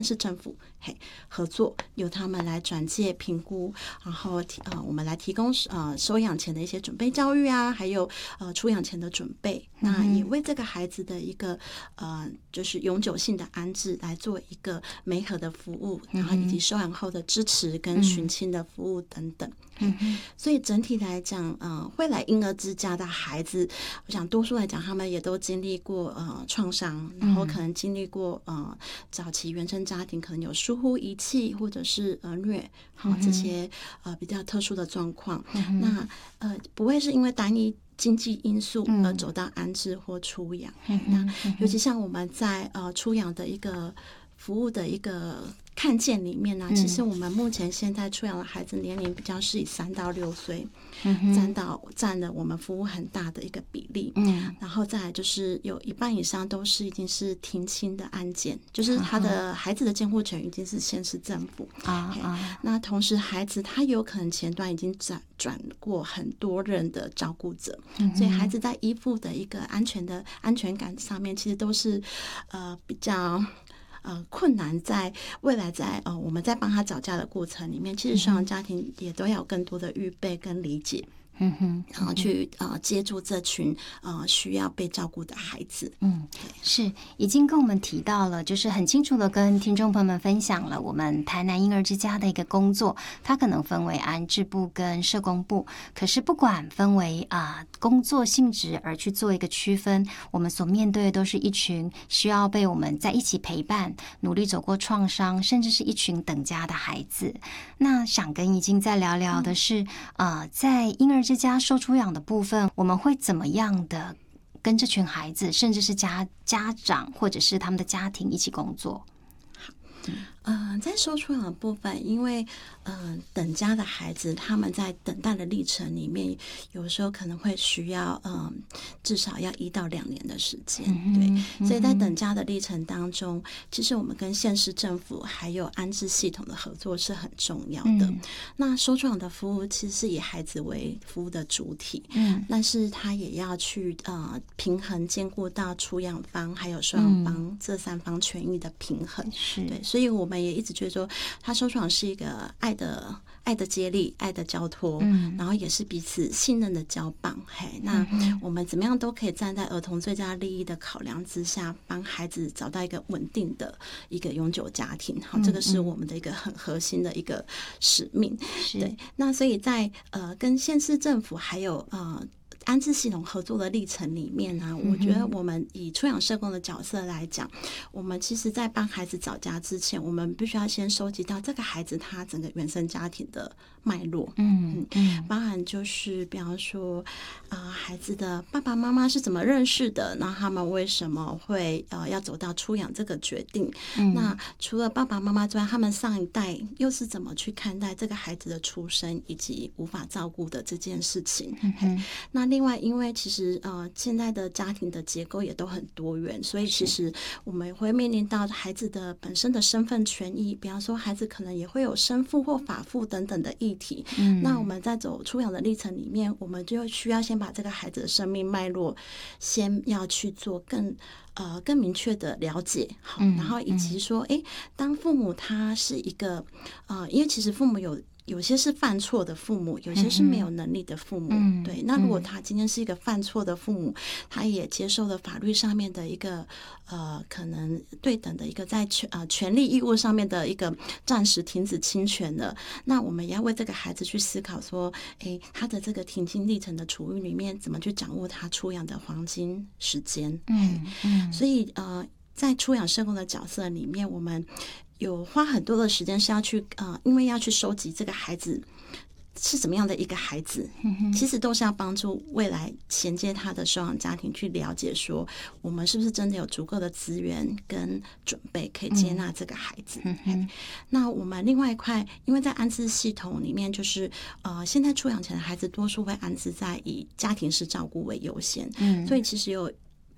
市政府合作，由他们来转介评估，然后我们来提供收养前的一些准备教育啊，还有出养前的准备，那也为这个孩子的一个就是永久性的安置来做一个媒合的服务，然后以及收养后的支持跟寻亲的服务等等。所以整体来讲，会来婴儿之家的孩子，我想多数来讲，他们也都经历过创伤，然后可能经历过早期原生家庭可能有疏忽遗弃或者是虐，这些比较特殊的状况。那不会是因为单一经济因素而走到安置或出养。那尤其像我们在出养的一个服务的一个看见里面呢，其实我们目前现在出养的孩子年龄比较是以3到6岁，占了我们服务很大的一个比例。然后再来就是有一半以上都是已经是停亲的案件，就是他的孩子的监护权已经是县市政府那同时孩子他有可能前端已经转过很多人的照顾者，所以孩子在依附的一个安全感上面，其实都是比较困难，在未来在我们在帮他找家的过程里面，其实双养家庭也都要有更多的预备跟理解。然后去接住这群需要被照顾的孩子。 是已经跟我们提到了，就是很清楚的跟听众朋友们分享了我们台南婴儿之家的一个工作，它可能分为安置部跟社工部，可是不管分为工作性质而去做一个区分，我们所面对的都是一群需要被我们在一起陪伴，努力走过创伤，甚至是一群等家的孩子。那想跟已经再聊聊的是在婴儿之家受出养的部分，我们会怎么样的跟这群孩子，甚至是家长或者是他们的家庭一起工作？ 在受出养的部分，因为等家的孩子他们在等待的历程里面，有时候可能会需要至少要1到2年的时间。对，所以在等家的历程当中，其实我们跟县市政府还有安置系统的合作是很重要的。那受出养的服务其实是以孩子为服务的主体，但是他也要去平衡兼顾到出养方还有收养方这3方权益的平衡。对，所以我们也一直觉得说，他受出养是一个爱的接力，爱的交托，然后也是彼此信任的交棒。那我们怎么样都可以站在儿童最佳利益的考量之下，帮孩子找到一个稳定的一个永久家庭。这个是我们的一个很核心的一个使命。对，那所以在跟县市政府还有安置系统合作的历程里面呢，我觉得我们以出养社工的角色来讲，我们其实在帮孩子找家之前，我们必须要先收集到这个孩子他整个原生家庭的脉络。包含就是比方说孩子的爸爸妈妈是怎么认识的，那他们为什么会要走到出养这个决定。那除了爸爸妈妈之外，他们上一代又是怎么去看待这个孩子的出生以及无法照顾的这件事情。那另外因为其实现在的家庭的结构也都很多元，所以其实我们会面临到孩子的本身的身份权益，比方说孩子可能也会有生父或法父等等的议题。那我们在走出养的历程里面，我们就需要先把这个孩子的生命脉络先要去做更明确的了解。好，然后以及说当父母他是一个因为其实父母有些是犯错的父母，有些是没有能力的父母。对，那如果他今天是一个犯错的父母，他也接受了法律上面的一个可能对等的一个在权利义务上面的一个暂时停止侵权了，那我们也要为这个孩子去思考说，他的这个停经历程的处遇里面，怎么去掌握他出养的黄金时间。所以在出养社工的角色里面，我们有花很多的时间是要去因为要去收集这个孩子是怎么样的一个孩子，其实都是要帮助未来衔接他的收养家庭去了解说，我们是不是真的有足够的资源跟准备可以接纳这个孩子。那我们另外一块，因为在安置系统里面，就是现在出养前的孩子多数会安置在以家庭式照顾为优先，所以其实有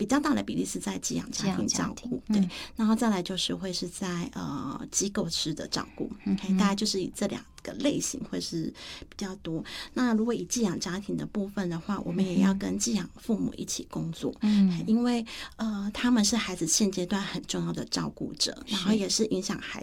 比较大的比例是在寄养家庭照顾，对，然后再来就是会是在机构式的照顾，OK，大概就是以这2个类型会是比较多。那如果以寄养家庭的部分的话，我们也要跟寄养父母一起工作，因为他们是孩子现阶段很重要的照顾者，然后也是影响孩